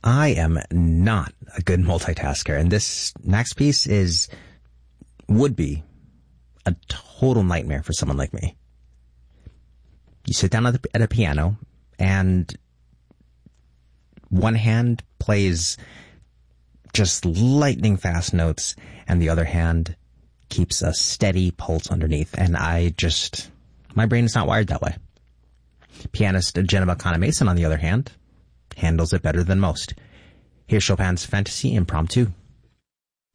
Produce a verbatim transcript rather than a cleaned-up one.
I am not a good multitasker, and this next piece is, would be, a total nightmare for someone like me. You sit down at, the, at a piano, and one hand plays just lightning fast notes, and the other hand keeps a steady pulse underneath, and I just, my brain is not wired that way. Pianist Jenna Buchanan Mason, on the other hand, handles it better than most. Here's Chopin's Fantasy Impromptu.